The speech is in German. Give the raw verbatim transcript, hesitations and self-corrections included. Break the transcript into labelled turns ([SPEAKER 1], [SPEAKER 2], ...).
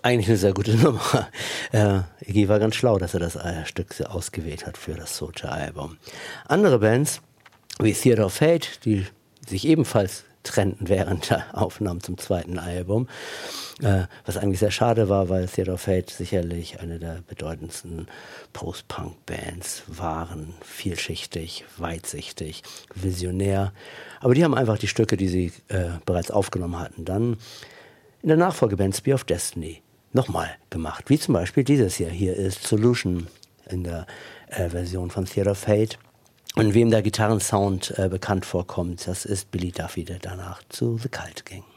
[SPEAKER 1] Eigentlich eine sehr gute Nummer. Äh, Iggy war ganz schlau, dass er das äh, Stück ausgewählt hat für das Soulja-Album. Andere Bands wie Theater of Fate, die sich ebenfalls trennten während der Aufnahmen zum zweiten Album, äh, was eigentlich sehr schade war, weil Theater of Fate sicherlich eine der bedeutendsten Post-Punk-Bands waren, vielschichtig, weitsichtig, visionär. Aber die haben einfach die Stücke, die sie äh, bereits aufgenommen hatten, dann in der Nachfolgeband Spear of Destiny nochmal gemacht. Wie zum Beispiel dieses hier. Hier ist Solution in der äh, Version von Theater of Fate. Und wem der Gitarrensound äh, bekannt vorkommt, das ist Billy Duffy, der danach zu The Cult ging.